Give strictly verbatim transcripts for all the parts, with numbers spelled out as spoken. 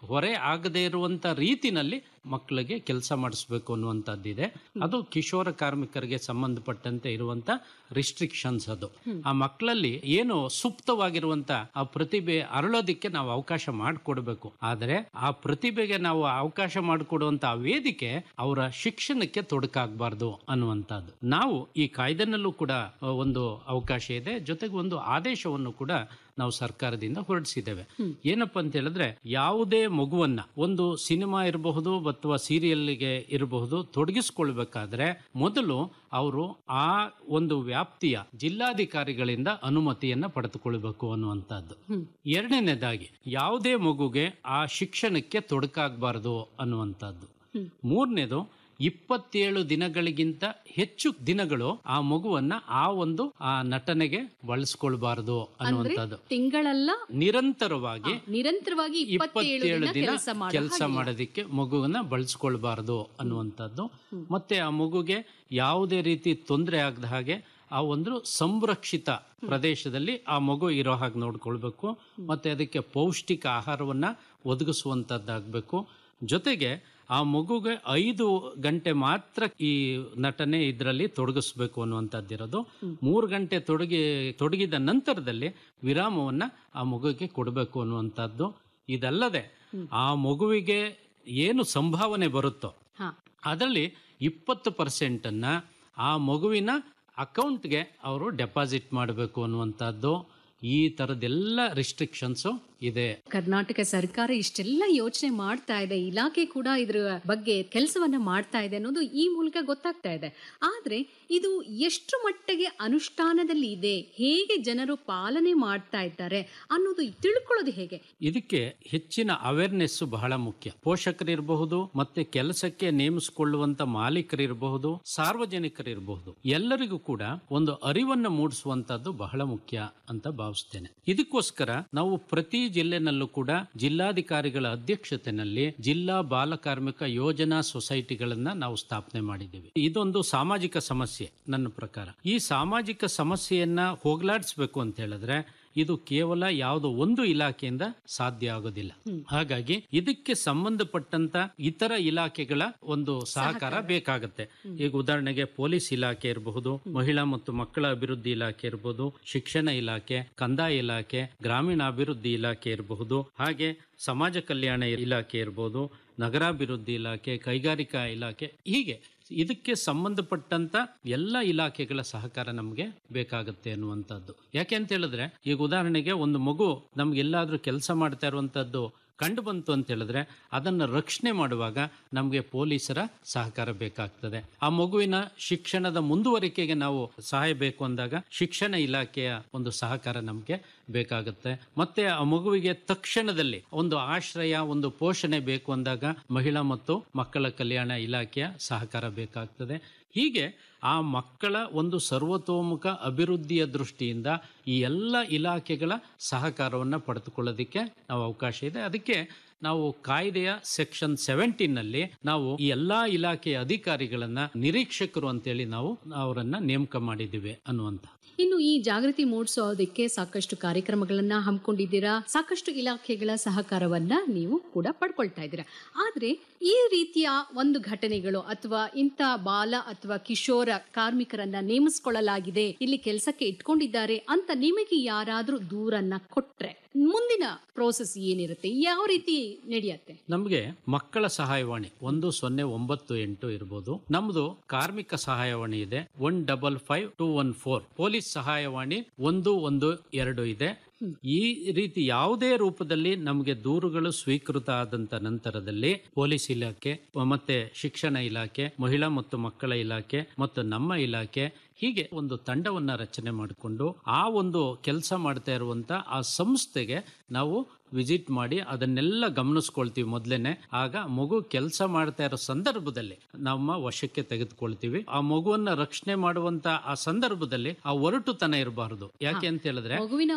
ಹೊರೆ ಆಗದೇ ಇರುವಂತ ರೀತಿನಲ್ಲಿ ಮಕ್ಕಳಿಗೆ ಕೆಲಸ ಮಾಡಿಸ್ಬೇಕು ಅನ್ನುವಂಥದ್ದಿದೆ. ಅದು ಕಿಶೋರ ಕಾರ್ಮಿಕರಿಗೆ ಸಂಬಂಧಪಟ್ಟಂತೆ ಇರುವಂತ ರಿಸ್ಟ್ರಿಕ್ಷನ್ಸ್. ಅದು ಆ ಮಕ್ಕಳಲ್ಲಿ ಏನು ಸುಪ್ತವಾಗಿರುವಂತ ಆ ಪ್ರತಿಭೆ ಅರಳೋದಿಕ್ಕೆ ನಾವು ಅವಕಾಶ ಮಾಡಿಕೊಡ್ಬೇಕು. ಆದರೆ ಆ ಪ್ರತಿಭೆಗೆ ನಾವು ಅವಕಾಶ ಮಾಡಿಕೊಡುವಂತ ವೇದಿಕೆ ಅವರ ಶಿಕ್ಷಣಕ್ಕೆ ತೊಡಕಾಗಬಾರ್ದು ಅನ್ನುವಂಥದ್ದು. ನಾವು ಈ ಕಾಯ್ದೆನಲ್ಲೂ ಕೂಡ ಒಂದು ಅವಕಾಶ ಇದೆ, ಜೊತೆಗೆ ಒಂದು ಆದೇಶವನ್ನು ಕೂಡ ನಾವು ಸರ್ಕಾರದಿಂದ ಹೊರಡಿಸಿದ್ದೇವೆ. ಏನಪ್ಪಾ ಅಂತ ಹೇಳಿದ್ರೆ, ಯಾವುದೇ ಮಗುವನ್ನ ಒಂದು ಸಿನಿಮಾ ಇರಬಹುದು ಅಥವಾ ಸೀರಿಯಲ್ಗೆ ಇರಬಹುದು ತೊಡಗಿಸ್ಕೊಳ್ಬೇಕಾದ್ರೆ ಮೊದಲು ಅವರು ಆ ಒಂದು ವ್ಯಾಪ್ತಿಯ ಜಿಲ್ಲಾಧಿಕಾರಿಗಳಿಂದ ಅನುಮತಿಯನ್ನ ಪಡೆದುಕೊಳ್ಬೇಕು ಅನ್ನುವಂಥದ್ದು. ಎರಡನೇದಾಗಿ ಯಾವುದೇ ಮಗುಗೆ ಆ ಶಿಕ್ಷಣಕ್ಕೆ ತೊಡಕಾಗಬಾರದು ಅನ್ನುವಂಥದ್ದು. ಮೂರನೇದು, ಇಪ್ಪತ್ತೇಳು ದಿನಗಳಿಗಿಂತ ಹೆಚ್ಚು ದಿನಗಳು ಆ ಮಗುವನ್ನ ಆ ಒಂದು ಆ ನಟನೆಗೆ ಬಳಸ್ಕೊಳ್ಬಾರದು ಅನ್ನುವಂಥದ್ದು. ತಿಂಗಳಲ್ಲ, ನಿರಂತರವಾಗಿ ನಿರಂತರವಾಗಿ ಇಪ್ಪತ್ತೇಳು ದಿನ ಕೆಲಸ ಮಾಡೋದಿಕ್ಕೆ ಮಗುವನ್ನ ಬಳಸ್ಕೊಳ್ಬಾರದು ಅನ್ನುವಂಥದ್ದು. ಮತ್ತೆ ಆ ಮಗುಗೆ ಯಾವುದೇ ರೀತಿ ತೊಂದರೆ ಆಗದ ಹಾಗೆ ಆ ಒಂದು ಸಂರಕ್ಷಿತ ಪ್ರದೇಶದಲ್ಲಿ ಆ ಮಗು ಇರೋ ಹಾಗೆ ನೋಡ್ಕೊಳ್ಬೇಕು. ಮತ್ತೆ ಅದಕ್ಕೆ ಪೌಷ್ಟಿಕ ಆಹಾರವನ್ನ ಒದಗಿಸುವಂತದ್ದಾಗಬೇಕು. ಜೊತೆಗೆ ಆ ಮಗುಗೆ ಐದು ಗಂಟೆ ಮಾತ್ರ ಈ ನಟನೆ ಇದರಲ್ಲಿ ತೊಡಗಿಸ್ಬೇಕು ಅನ್ನುವಂಥದ್ದಿರೋದು. ಮೂರು ಗಂಟೆ ತೊಡಗಿ ತೊಡಗಿದ ನಂತರದಲ್ಲಿ ವಿರಾಮವನ್ನ ಆ ಮಗುವಿಗೆ ಕೊಡಬೇಕು ಅನ್ನುವಂಥದ್ದು. ಇದಲ್ಲದೆ ಆ ಮಗುವಿಗೆ ಏನು ಸಂಭಾವನೆ ಬರುತ್ತೋ ಅದರಲ್ಲಿ ಇಪ್ಪತ್ತು ಪರ್ಸೆಂಟ್ ಅನ್ನ ಆ ಮಗುವಿನ ಅಕೌಂಟ್ಗೆ ಅವರು ಡೆಪಾಸಿಟ್ ಮಾಡಬೇಕು ಅನ್ನುವಂಥದ್ದು. ಈ ತರದೆಲ್ಲ ರಿಸ್ಟ್ರಿಕ್ಷನ್ಸ್ ಇದೆ. ಕರ್ನಾಟಕ ಸರ್ಕಾರ ಇಷ್ಟೆಲ್ಲ ಯೋಚನೆ ಮಾಡ್ತಾ ಇದೆ, ಇಲಾಖೆ ಕೂಡ ಇದ್ರ ಬಗ್ಗೆ ಕೆಲಸವನ್ನ ಮಾಡ್ತಾ ಇದೆ ಅನ್ನೋದು ಈ ಮೂಲಕ ಗೊತ್ತಾಗ್ತಾ ಇದೆ. ಆದ್ರೆ ಇದು ಎಷ್ಟು ಮಟ್ಟಿಗೆ ಅನುಷ್ಠಾನದಲ್ಲಿ ಇದೆ, ಹೇಗೆ ಜನರು ಪಾಲನೆ ಮಾಡ್ತಾ ಇದ್ದಾರೆ ಅನ್ನೋದು ತಿಳ್ಕೊಳ್ಳೋದು ಹೇಗೆ? ಇದಕ್ಕೆ ಹೆಚ್ಚಿನ ಅವೇರ್ನೆಸ್ ಬಹಳ ಮುಖ್ಯ. ಪೋಷಕರಿರಬಹುದು, ಮತ್ತೆ ಕೆಲಸಕ್ಕೆ ನೇಮಿಸಿಕೊಳ್ಳುವಂತ ಮಾಲೀಕರಿರಬಹುದು, ಸಾರ್ವಜನಿಕರಿರಬಹುದು, ಎಲ್ಲರಿಗೂ ಕೂಡ ಒಂದು ಅರಿವನ್ನು ಮೂಡಿಸುವಂತದ್ದು ಬಹಳ ಮುಖ್ಯ ಅಂತ ಭಾವಿಸ್ತೇನೆ. ಇದಕ್ಕೋಸ್ಕರ ನಾವು ಪ್ರತಿ ಜಿಲ್ಲೆನಲ್ಲೂ ಕೂಡ ಜಿಲ್ಲಾಧಿಕಾರಿಗಳ ಅಧ್ಯಕ್ಷತೆಯಲ್ಲಿ ಜಿಲ್ಲಾ ಬಾಲ ಕಾರ್ಮಿಕ ಯೋಜನಾ ಸೊಸೈಟಿಗಳನ್ನ ನಾವು ಸ್ಥಾಪನೆ ಮಾಡಿದ್ದೀವಿ. ಇದೊಂದು ಸಾಮಾಜಿಕ ಸಮಸ್ಯೆ. ನನ್ನ ಪ್ರಕಾರ ಈ ಸಾಮಾಜಿಕ ಸಮಸ್ಯೆಯನ್ನ ಹೋಗ್ಲಾಡಿಸ್ಬೇಕು ಅಂತ ಹೇಳಿದ್ರೆ ಇದು ಕೇವಲ ಯಾವುದೋ ಒಂದು ಇಲಾಖೆಯಿಂದ ಸಾಧ್ಯ ಆಗೋದಿಲ್ಲ. ಹಾಗಾಗಿ ಇದಕ್ಕೆ ಸಂಬಂಧಪಟ್ಟಂತ ಇತರ ಇಲಾಖೆಗಳ ಒಂದು ಸಹಕಾರ ಬೇಕಾಗತ್ತೆ. ಈಗ ಉದಾಹರಣೆಗೆ ಪೊಲೀಸ್ ಇಲಾಖೆ ಇರಬಹುದು, ಮಹಿಳಾ ಮತ್ತು ಮಕ್ಕಳ ಅಭಿವೃದ್ಧಿ ಇಲಾಖೆ ಇರಬಹುದು, ಶಿಕ್ಷಣ ಇಲಾಖೆ, ಕಂದಾಯ ಇಲಾಖೆ, ಗ್ರಾಮೀಣಾಭಿವೃದ್ಧಿ ಇಲಾಖೆ ಇರಬಹುದು, ಹಾಗೆ ಸಮಾಜ ಕಲ್ಯಾಣ ಇಲಾಖೆ ಇರಬಹುದು, ನಗರಾಭಿವೃದ್ಧಿ ಇಲಾಖೆ, ಕೈಗಾರಿಕಾ ಇಲಾಖೆ, ಹೀಗೆ ಇದಕ್ಕೆ ಸಂಬಂಧಪಟ್ಟಂತ ಎಲ್ಲ ಇಲಾಖೆಗಳ ಸಹಕಾರ ನಮಗೆ ಬೇಕಾಗುತ್ತೆ ಅನ್ನುವಂಥದ್ದು. ಯಾಕೆ ಅಂತ ಹೇಳಿದ್ರೆ, ಈಗ ಉದಾಹರಣೆಗೆ ಒಂದು ಮಗು ನಮ್ಗೆಲ್ಲಾದ್ರೂ ಕೆಲಸ ಮಾಡ್ತಾ ಇರುವಂತದ್ದು ಕಂಡು ಬಂತು ಅಂತ ಹೇಳಿದ್ರೆ ಅದನ್ನು ರಕ್ಷಣೆ ಮಾಡುವಾಗ ನಮಗೆ ಪೊಲೀಸರ ಸಹಕಾರ ಬೇಕಾಗ್ತದೆ. ಆ ಮಗುವಿನ ಶಿಕ್ಷಣದ ಮುಂದುವರಿಕೆಗೆ ನಾವು ಸಹಾಯ ಬೇಕು ಅಂದಾಗ ಶಿಕ್ಷಣ ಇಲಾಖೆಯ ಒಂದು ಸಹಕಾರ ನಮಗೆ ಬೇಕಾಗುತ್ತೆ. ಮತ್ತೆ ಆ ಮಗುವಿಗೆ ತಕ್ಷಣದಲ್ಲಿ ಒಂದು ಆಶ್ರಯ, ಒಂದು ಪೋಷಣೆ ಬೇಕು ಅಂದಾಗ ಮಹಿಳಾ ಮತ್ತು ಮಕ್ಕಳ ಕಲ್ಯಾಣ ಇಲಾಖೆಯ ಸಹಕಾರ ಬೇಕಾಗ್ತದೆ. ಹೀಗೆ ಆ ಮಕ್ಕಳ ಒಂದು ಸರ್ವತೋಮುಖ ಅಭಿವೃದ್ಧಿಯ ದೃಷ್ಟಿಯಿಂದ ಈ ಎಲ್ಲ ಇಲಾಖೆಗಳ ಸಹಕಾರವನ್ನು ಪಡೆದುಕೊಳ್ಳೋದಕ್ಕೆ ನಾವು ಅವಕಾಶ ಇದೆ. ಅದಕ್ಕೆ ನಾವು ಕಾಯ್ದೆಯ ಸೆಕ್ಷನ್ ಸೆವೆಂಟೀನ್ ನಲ್ಲಿ ನಾವು ಈ ಎಲ್ಲಾ ಇಲಾಖೆಯ ಅಧಿಕಾರಿಗಳನ್ನ ನಿರೀಕ್ಷಕರು ಅಂತೇಳಿ ನಾವು ಅವರನ್ನ ನೇಮಕ ಮಾಡಿದ್ದೀವಿ ಅನ್ನುವಂತ. ಇನ್ನು ಈ ಜಾಗೃತಿ ಮೂಡಿಸೋದಕ್ಕೆ ಸಾಕಷ್ಟು ಕಾರ್ಯಕ್ರಮಗಳನ್ನ ಹಮ್ಮಿಕೊಂಡಿದ್ದೀರಾ, ಸಾಕಷ್ಟು ಇಲಾಖೆಗಳ ಸಹಕಾರವನ್ನ ನೀವು ಕೂಡ ಪಡ್ಕೊಳ್ತಾ ಇದ್ದೀರಾ. ಆದ್ರೆ ಈ ರೀತಿಯ ಒಂದು ಘಟನೆಗಳು ಅಥವಾ ಇಂಥ ಬಾಲ ಅಥವಾ ಕಿಶೋರ ಕಾರ್ಮಿಕರನ್ನ ನೇಮಿಸಿಕೊಳ್ಳಲಾಗಿದೆ, ಇಲ್ಲಿ ಕೆಲಸಕ್ಕೆ ಇಟ್ಕೊಂಡಿದ್ದಾರೆ ಅಂತ ನಿಮಗೆ ಯಾರಾದ್ರೂ ದೂರನ್ನ ಕೊಟ್ರೆ ಮುಂದಿನ ಪ್ರೋಸೆಸ್ ಏನಿರುತ್ತೆ, ಯಾವ ರೀತಿ ನಡೆಯುತ್ತೆ? ನಮ್ಗೆ ಮಕ್ಕಳ ಸಹಾಯವಾಣಿ ಒಂದು ಸೊನ್ನೆ ಒಂಬತ್ತು ಎಂಟು ಇರಬಹುದು, ನಮ್ದು ಕಾರ್ಮಿಕ ಸಹಾಯವಾಣಿ ಇದೆ one double five two one four, police ಸಹಾಯವಾಣಿ ಒಂದು ಒಂದು ಎರಡು ಇದೆ. ಈ ರೀತಿ ಯಾವುದೇ ರೂಪದಲ್ಲಿ ನಮಗೆ ದೂರುಗಳು ಸ್ವೀಕೃತ ಆದಂತ ನಂತರದಲ್ಲಿ ಪೊಲೀಸ್ ಇಲಾಖೆ, ಮತ್ತೆ ಶಿಕ್ಷಣ ಇಲಾಖೆ, ಮಹಿಳಾ ಮತ್ತು ಮಕ್ಕಳ ಇಲಾಖೆ ಮತ್ತು ನಮ್ಮ ಇಲಾಖೆ, ಹೀಗೆ ಒಂದು ತಂಡವನ್ನ ರಚನೆ ಮಾಡಿಕೊಂಡು ಆ ಒಂದು ಕೆಲಸ ಮಾಡ್ತಾ ಇರುವಂತ ಆ ಸಂಸ್ಥೆಗೆ ನಾವು ವಿಸಿಟ್ ಮಾಡಿ ಅದನ್ನೆಲ್ಲ ಗಮನಿಸ್ಕೊಳ್ತೀವಿ ಮೊದಲೇನೆ. ಆಗ ಮಗು ಕೆಲಸ ಮಾಡ್ತಾ ಇರೋ ಸಂದರ್ಭದಲ್ಲಿ ನಮ್ಮ ವಶಕ್ಕೆ ತೆಗೆದುಕೊಳ್ತೀವಿ. ಆ ಮಗುವನ್ನ ರಕ್ಷಣೆ ಮಾಡುವಂತ ಆ ಸಂದರ್ಭದಲ್ಲಿ ಆ ಒರಟುತನ ಇರಬಾರದು. ಯಾಕೆ ಅಂತ ಹೇಳಿದ್ರೆ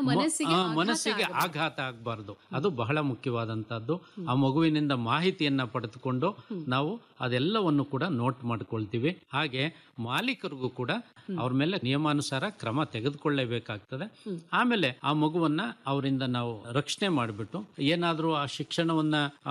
ಮನಸ್ಸಿಗೆ ಆಘಾತ ಆಗಬಾರದು. ಅದು ಬಹಳ ಮುಖ್ಯವಾದಂತಹದ್ದು. ಆ ಮಗುವಿನಿಂದ ಮಾಹಿತಿಯನ್ನ ಪಡೆದುಕೊಂಡು ನಾವು ಅದೆಲ್ಲವನ್ನು ಕೂಡ ನೋಟ್ ಮಾಡ್ಕೊಳ್ತೀವಿ. ಹಾಗೆ ಮಾಲೀಕರಿಗೂ ಕೂಡ ಅವ್ರ ಮೇಲೆ ನಿಯಮಾನುಸಾರ ಕ್ರಮ ತೆಗೆದುಕೊಳ್ಳಲೇಬೇಕಾಗ್ತದೆ. ಆಮೇಲೆ ಆ ಮಗುವನ್ನ ಅವರಿಂದ ನಾವು ರಕ್ಷಣೆ ಮಾಡಿಬಿಟ್ಟು ಏನಾದ್ರೂ ಆ ಶಿಕ್ಷಣವನ್ನ